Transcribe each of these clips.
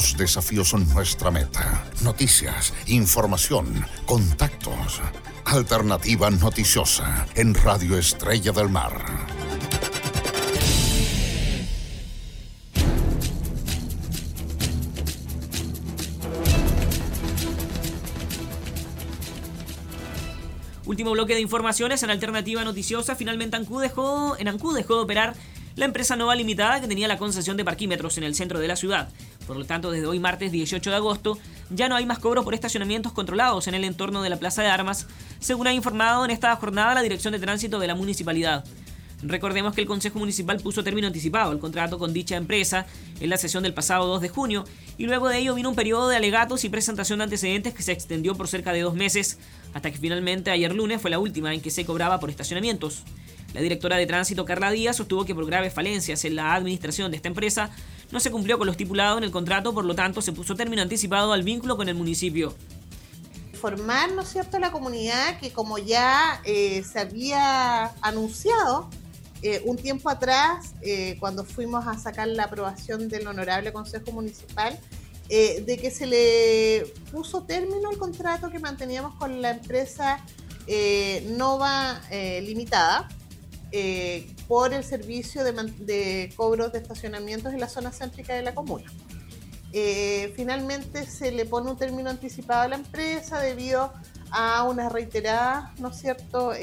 Los desafíos son nuestra meta. Noticias, información, contactos. Alternativa Noticiosa en Radio Estrella del Mar. Último bloque de informaciones en Alternativa Noticiosa. Finalmente en Ancud dejó de operar la empresa Nova Limitada, que tenía la concesión de parquímetros en el centro de la ciudad. Por lo tanto, desde hoy martes 18 de agosto ya no hay más cobro por estacionamientos controlados en el entorno de la Plaza de Armas, según ha informado en esta jornada la Dirección de Tránsito de la Municipalidad. Recordemos que el Consejo Municipal puso término anticipado al contrato con dicha empresa en la sesión del pasado 2 de junio, y luego de ello vino un periodo de alegatos y presentación de antecedentes que se extendió por cerca de 2 meses, hasta que finalmente ayer lunes fue la última en que se cobraba por estacionamientos. La directora de Tránsito, Carla Díaz, sostuvo que por graves falencias en la administración de esta empresa no se cumplió con lo estipulado en el contrato, por lo tanto se puso término anticipado al vínculo con el municipio. Informar, ¿no es cierto?, a la comunidad que, como ya se había anunciado un tiempo atrás, cuando fuimos a sacar la aprobación del Honorable Consejo Municipal, de que se le puso término al contrato que manteníamos con la empresa Nova Limitada por el servicio de cobros de estacionamientos en la zona céntrica de la comuna. Finalmente se le pone un término anticipado a la empresa debido a unas reiteradas, ¿no es cierto?,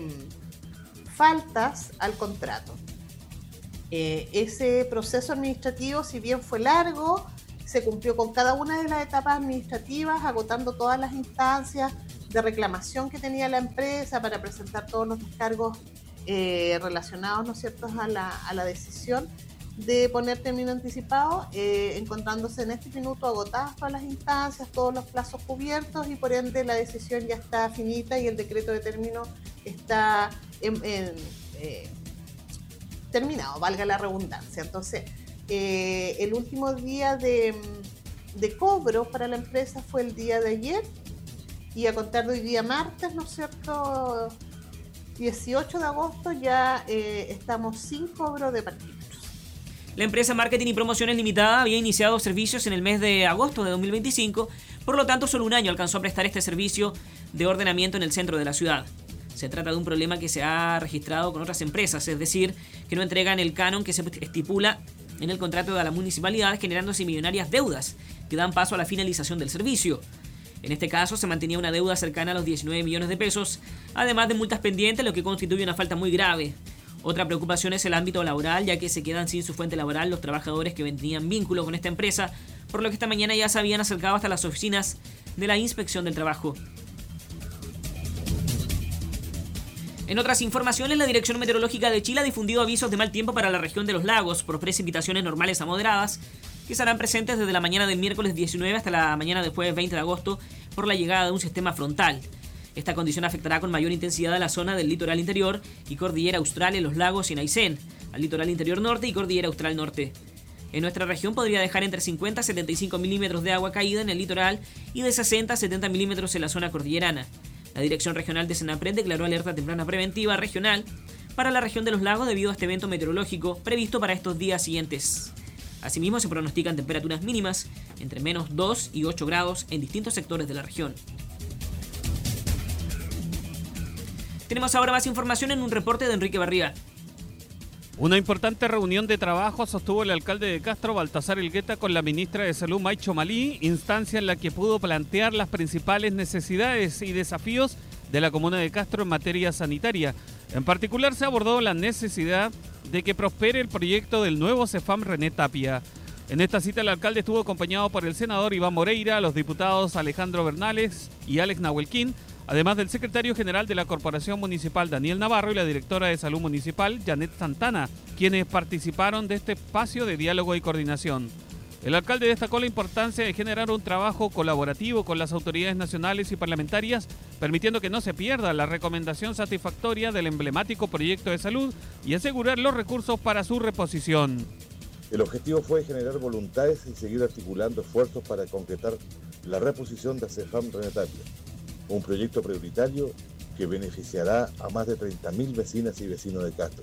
faltas al contrato. Ese proceso administrativo, si bien fue largo, se cumplió con cada una de las etapas administrativas, agotando todas las instancias de reclamación que tenía la empresa para presentar todos los descargos relacionados, ¿no es cierto?, a la decisión de poner término anticipado, encontrándose en este minuto agotadas todas las instancias, todos los plazos cubiertos, y por ende la decisión ya está finita y el decreto de término está terminado, valga la redundancia. Entonces, el último día de cobro para la empresa fue el día de ayer, y a contar de hoy día martes, ¿no es cierto?, 18 de agosto, ya estamos sin cobro de parquímetros. La empresa Marketing y Promociones Limitada había iniciado servicios en el mes de agosto de 2025, por lo tanto solo un año alcanzó a prestar este servicio de ordenamiento en el centro de la ciudad. Se trata de un problema que se ha registrado con otras empresas, es decir, que no entregan el canon que se estipula en el contrato de la municipalidad, generándose millonarias deudas que dan paso a la finalización del servicio. En este caso se mantenía una deuda cercana a los 19 millones de pesos, además de multas pendientes, lo que constituye una falta muy grave. Otra preocupación es el ámbito laboral, ya que se quedan sin su fuente laboral los trabajadores que tenían vínculo con esta empresa, por lo que esta mañana ya se habían acercado hasta las oficinas de la Inspección del Trabajo. En otras informaciones, la Dirección Meteorológica de Chile ha difundido avisos de mal tiempo para la región de los lagos por precipitaciones normales a moderadas, que estarán presentes desde la mañana del miércoles 19 hasta la mañana del jueves 20 de agosto por la llegada de un sistema frontal. Esta condición afectará con mayor intensidad a la zona del litoral interior y cordillera austral en los lagos y en Aysén, al litoral interior norte y cordillera austral norte. En nuestra región podría dejar entre 50 a 75 milímetros de agua caída en el litoral y de 60 a 70 milímetros en la zona cordillerana. La Dirección Regional de Senapred declaró alerta temprana preventiva regional para la región de los lagos debido a este evento meteorológico previsto para estos días siguientes. Asimismo, se pronostican temperaturas mínimas entre menos 2 y 8 grados en distintos sectores de la región. Tenemos ahora más información en un reporte de Enrique Barriga. Una importante reunión de trabajo sostuvo el alcalde de Castro, Baltasar Elgueta, con la ministra de Salud, Maicho Malí, instancia en la que pudo plantear las principales necesidades y desafíos de la comuna de Castro en materia sanitaria. En particular, se abordó la necesidad de que prospere el proyecto del nuevo CEFAM René Tapia. En esta cita, el alcalde estuvo acompañado por el senador Iván Moreira, los diputados Alejandro Bernales y Alex Nahuelquín, además del secretario general de la Corporación Municipal, Daniel Navarro, y la directora de Salud Municipal, Janet Santana, quienes participaron de este espacio de diálogo y coordinación. El alcalde destacó la importancia de generar un trabajo colaborativo con las autoridades nacionales y parlamentarias, permitiendo que no se pierda la recomendación satisfactoria del emblemático proyecto de salud y asegurar los recursos para su reposición. El objetivo fue generar voluntades y seguir articulando esfuerzos para concretar la reposición de CEFAM René Tapia, un proyecto prioritario que beneficiará a más de 30.000 vecinas y vecinos de Castro.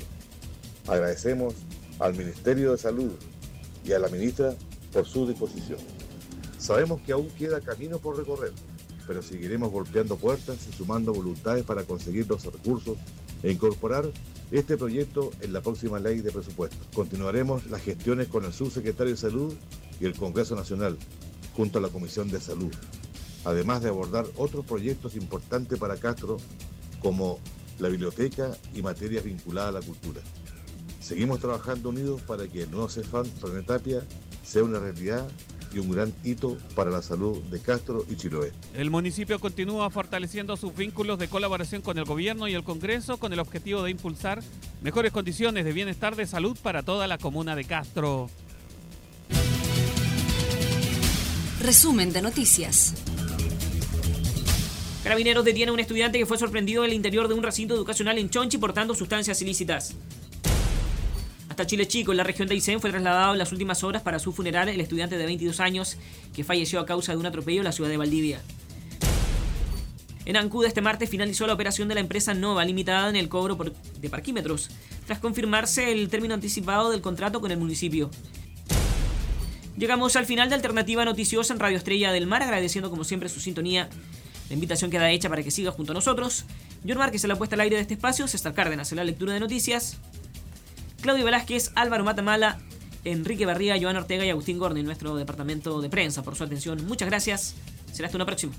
Agradecemos al Ministerio de Salud y a la ministra por su disposición. Sabemos que aún queda camino por recorrer, pero seguiremos golpeando puertas y sumando voluntades para conseguir los recursos e incorporar este proyecto en la próxima ley de presupuesto. Continuaremos las gestiones con el subsecretario de Salud y el Congreso Nacional, junto a la Comisión de Salud, además de abordar otros proyectos importantes para Castro, como la biblioteca y materias vinculadas a la cultura. Seguimos trabajando unidos para que el nuevo CEFAM René Tapia sea una realidad y un gran hito para la salud de Castro y Chiloé. El municipio continúa fortaleciendo sus vínculos de colaboración con el gobierno y el Congreso con el objetivo de impulsar mejores condiciones de bienestar de salud para toda la comuna de Castro. Resumen de noticias. Carabineros detiene a un estudiante que fue sorprendido en el interior de un recinto educacional en Chonchi portando sustancias ilícitas. Hasta Chile Chico, en la región de Aysén, fue trasladado en las últimas horas para su funeral el estudiante de 22 años que falleció a causa de un atropello en la ciudad de Valdivia. En Ancud, este martes finalizó la operación de la empresa Nova Limitada en el cobro de parquímetros, tras confirmarse el término anticipado del contrato con el municipio. Llegamos al final de Alternativa Noticiosa en Radio Estrella del Mar, agradeciendo como siempre su sintonía. La invitación queda hecha para que siga junto a nosotros. John Márquez en la puesta al aire de este espacio, César Cárdenas en la lectura de noticias, Claudio Velázquez, Álvaro Matamala, Enrique Barría, Joana Ortega y Agustín Gorni en nuestro departamento de prensa por su atención. Muchas gracias. Será hasta una próxima.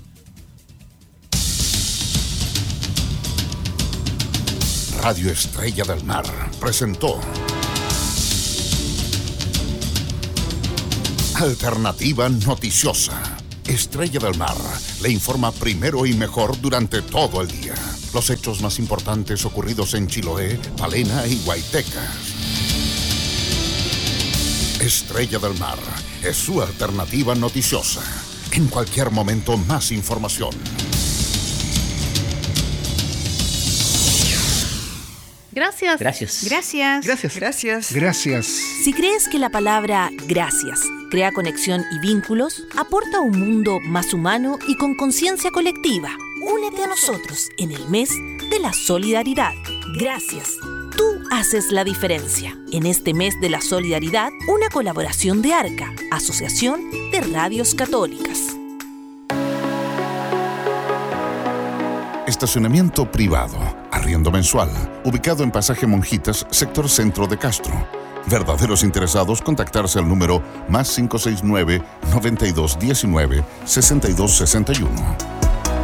Radio Estrella del Mar presentó Alternativa Noticiosa. Estrella del Mar le informa primero y mejor durante todo el día. Los hechos más importantes ocurridos en Chiloé, Palena y Guaytecas. Estrella del Mar es su alternativa noticiosa. En cualquier momento, más información. Gracias. Gracias. Gracias. Gracias. Gracias. Gracias. Si crees que la palabra gracias crea conexión y vínculos, aporta un mundo más humano y con conciencia colectiva, únete a nosotros en el mes de la solidaridad. Gracias. Tú haces la diferencia. En este mes de la solidaridad, una colaboración de ARCA, Asociación de Radios Católicas. Estacionamiento privado, arriendo mensual, ubicado en Pasaje Monjitas, sector centro de Castro. Verdaderos interesados, contactarse al número +569 9219 6261.